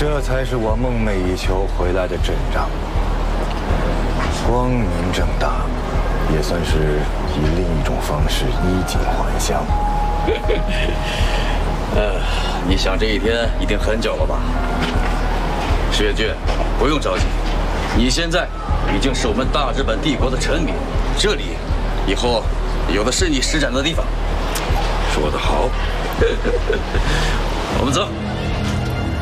这才是我梦寐以求回来的阵仗，光明正大，也算是以另一种方式衣锦还乡。 你想这一天一定很久了吧？石月君，不用着急，你现在已经是我们大日本帝国的臣民，这里以后有的是你施展的地方。 说得好， 我们走。